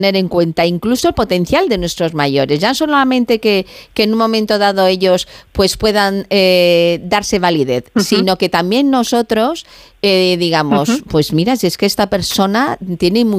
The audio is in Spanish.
tener en cuenta incluso el potencial de nuestros mayores, ya solamente que en un momento dado ellos pues puedan darse validez, sino que también nosotros digamos, pues mira, si es que esta persona tiene